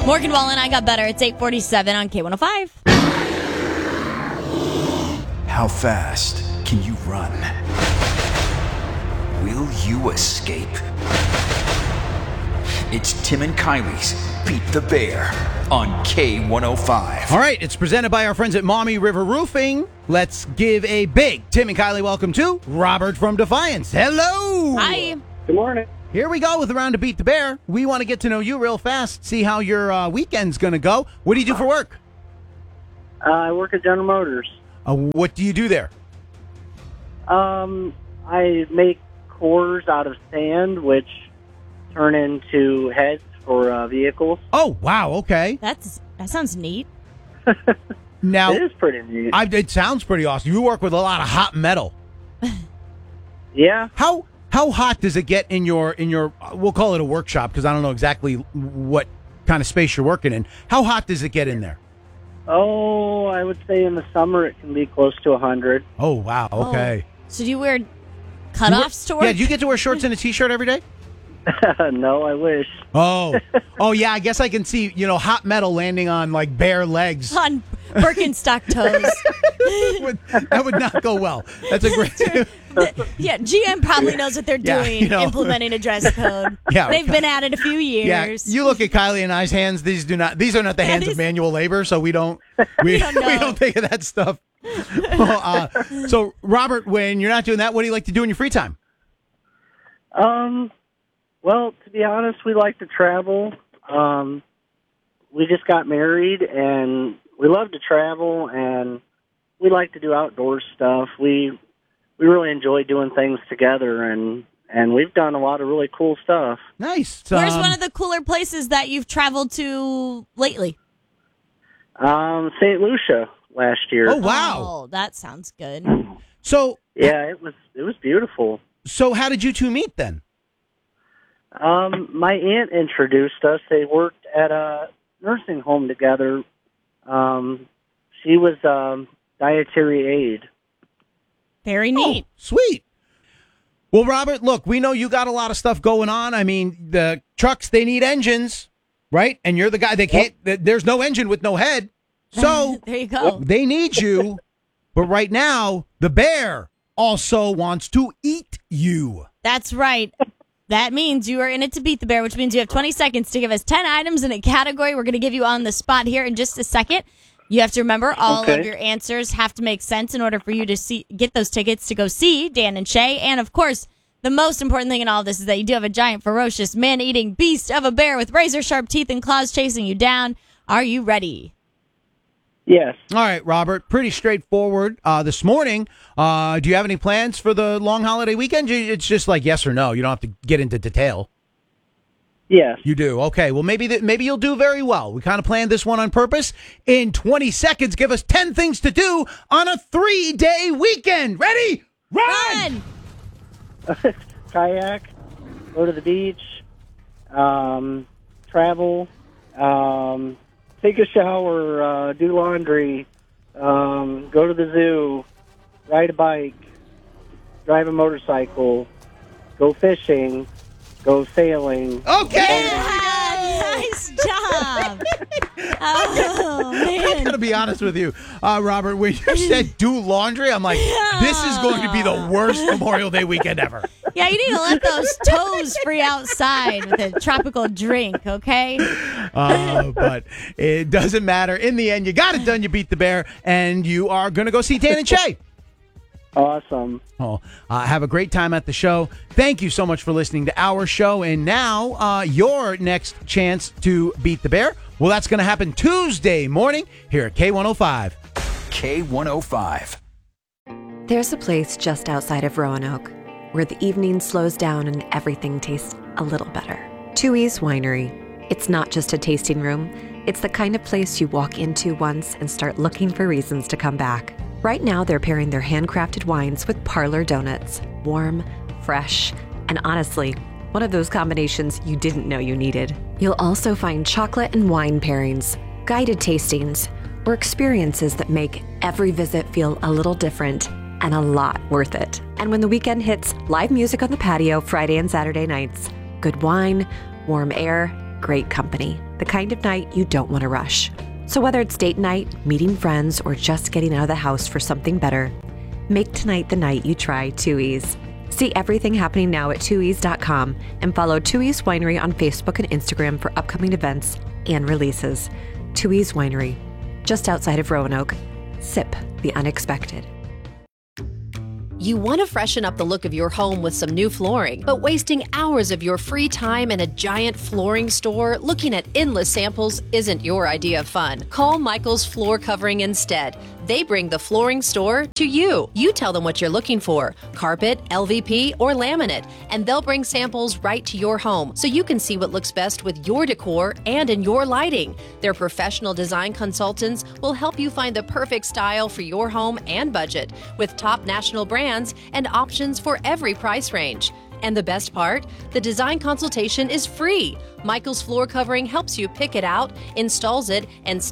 Morgan Wallen, I Got Better. It's 8:47 on K105. How fast can you run? Will you escape? It's Tim and Kylie's Beat the Bear on K105. All right, it's presented by our friends at Maumee River Roofing. Let's give a big Tim and Kylie welcome to Robert from Defiance. Hello. Hi. Good morning. Here we go with a round to Beat the Bear. We want to get to know you real fast, see how your weekend's going to go. What do you do for work? I work at General Motors. What do you do there? I make cores out of sand, which turn into heads for vehicles. Oh, wow, okay. That sounds neat. Now, It is pretty neat. it sounds pretty awesome. You work with a lot of hot metal. Yeah. How hot does it get in your we'll call it a workshop because I don't know exactly what kind of space you're working in. How hot does it get in there? Oh, I would say in the summer it can be close to 100. Oh, wow, okay. So do you wear cutoffs to work? Yeah, do you get to wear shorts and a t-shirt every day? No, I wish. Oh, yeah. I guess I can see hot metal landing on like bare legs. On Birkenstock toes. That would not go well. That's a great. Yeah, GM probably knows what they're Yeah, doing, implementing a dress code. Yeah. They've been at it a few Yeah, years. you look at Kylie and I's hands. These are not the hands of manual labor, so we don't we don't know. don't think of that stuff. Well, so Robert, when you're not doing that, what do you like to do in your free time? Well, to be honest, we like to travel. We just got married, and we love to travel, and we like to do outdoor stuff. We really enjoy doing things together, and we've done a lot of really cool stuff. Nice. Where's one of the cooler places that you've traveled to lately? St. Lucia last year. Oh, wow. Oh, that sounds good. So Yeah, it was beautiful. So how did you two meet then? My aunt introduced us. They worked at a nursing home together. She was dietary aide. Very neat. Oh, sweet. Well, Robert, look, we know you got a lot of stuff going on. I mean, the trucks, they need engines, right? And you're the guy they can't, there's no engine with no head. So There you go. they need you. But right now, the bear also wants to eat you. That's right. That means you are in it to beat the bear, which means you have 20 seconds to give us 10 items in a category. We're going to give you on the spot here in just a second. You have to remember all of your answers have to make sense in order for you to get those tickets to go see Dan and Shay. And, of course, the most important thing in all of this is that you do have a giant, ferocious, man-eating beast of a bear with razor-sharp teeth and claws chasing you down. Are you ready? Yes. All right, Robert, pretty straightforward. This morning, do you have any plans for the long holiday weekend? It's just like yes or no. You don't have to get into detail. Yes. You do. Okay. Well, maybe you'll do very well. We kind of planned this one on purpose. In 20 seconds, give us 10 things to do on a 3-day weekend. Ready? Run! Kayak, go to the beach, travel, take a shower, do laundry, go to the zoo, ride a bike, drive a motorcycle, go fishing, go sailing. Okay. Nice job. Oh, I man. gotta be honest with you, Robert. When you said do laundry, I'm like, this is going to be the worst Memorial Day weekend ever. Yeah, you need to let those toes free outside with a tropical drink, okay? But it doesn't matter. In the end, you got it done. You beat the bear, and you are going to go see Dan and Shay. Awesome. Oh, have a great time at the show. Thank you so much for listening to our show. And now, your next chance to beat the bear. Well, that's going to happen Tuesday morning here at K105. K105. There's a place just outside of Roanoke where the evening slows down and everything tastes a little better. Twoey's Winery. It's not just a tasting room. It's the kind of place you walk into once and start looking for reasons to come back. Right now, they're pairing their handcrafted wines with parlor donuts. Warm, fresh, and honestly, one of those combinations you didn't know you needed. You'll also find chocolate and wine pairings, guided tastings, or experiences that make every visit feel a little different and a lot worth it. And when the weekend hits, live music on the patio Friday and Saturday nights, good wine, warm air, great company, the kind of night you don't want to rush. So whether it's date night, meeting friends, or just getting out of the house for something better, make tonight the night you try 2E's. See everything happening now at 2Es.com and follow 2Es Winery on Facebook and Instagram for upcoming events and releases. 2Es Winery, just outside of Roanoke. Sip the unexpected. You want to freshen up the look of your home with some new flooring, but wasting hours of your free time in a giant flooring store looking at endless samples isn't your idea of fun. Call Michael's Floor Covering instead. They bring the flooring store to you. You tell them what you're looking for, carpet, LVP, or laminate, and they'll bring samples right to your home so you can see what looks best with your decor and in your lighting. Their professional design consultants will help you find the perfect style for your home and budget with top national brands and options for every price range. And the best part? The design consultation is free. Michael's Floor Covering helps you pick it out, installs it, and